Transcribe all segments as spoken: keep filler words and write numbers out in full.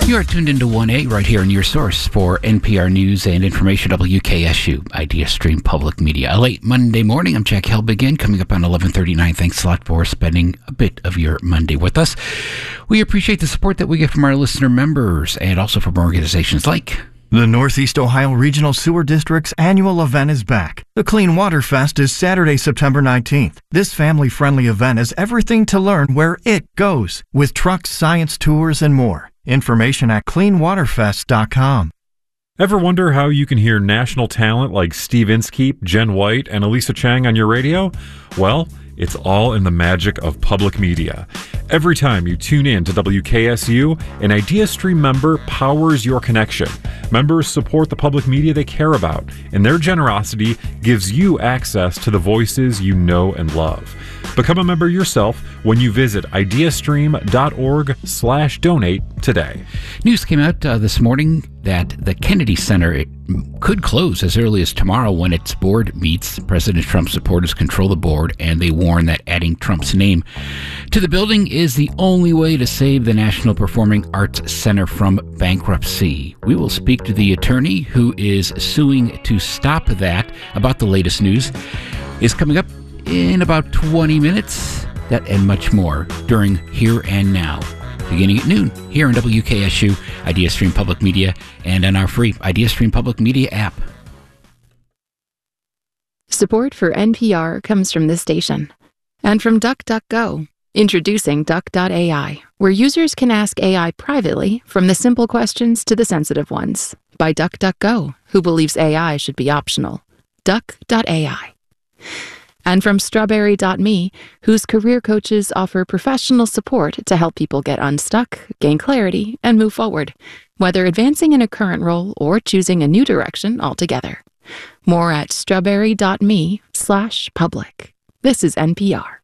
You are tuned into one A right here in your source for N P R News and Information, W K S U, Idea Stream Public Media. A late Monday morning, I'm Jack Helbig, coming up on eleven thirty-nine. Thanks a lot for spending a bit of your Monday with us. We appreciate the support that we get from our listener members and also from organizations like the Northeast Ohio Regional Sewer District's annual event is back. The Clean Water Fest is Saturday, September nineteenth. This family-friendly event has everything to learn where it goes, with trucks, science tours, and more. Information at clean water fest dot com. Ever wonder how you can hear national talent like Steve Inskeep, Jen White, and Elisa Chang on your radio? Well, it's all in the magic of public media. Every time you tune in to W K S U, an IdeaStream member powers your connection. Members support the public media they care about, and their generosity gives you access to the voices you know and love. Become a member yourself when you visit ideastream.org slash donate today. News came out uh, this morning that the Kennedy Center it could close as early as tomorrow when its board meets. President Trump's supporters control the board, and they warn that adding Trump's name to the building is the only way to save the National Performing Arts Center from bankruptcy. We will speak to the attorney who is suing to stop that. About the latest news is coming up in about twenty minutes. That and much more during Here and Now, beginning at noon here in W K S U, IdeaStream Public Media, and on our free IdeaStream Public Media app. Support for N P R comes from this station and from DuckDuckGo. Introducing Duck dot A I, where users can ask A I privately from the simple questions to the sensitive ones. By DuckDuckGo, who believes A I should be optional. Duck dot A I. And from Strawberry dot me, whose career coaches offer professional support to help people get unstuck, gain clarity, and move forward, whether advancing in a current role or choosing a new direction altogether. More at strawberry dot me slash public. This is N P R.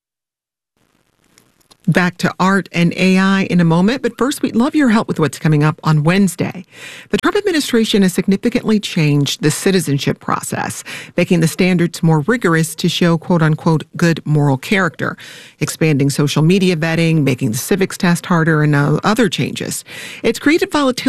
Back to art and A I in a moment, but first we'd love your help with what's coming up on Wednesday. The Trump administration has significantly changed the citizenship process, making the standards more rigorous to show quote-unquote good moral character, expanding social media vetting, making the civics test harder, and uh, other changes. It's created volatility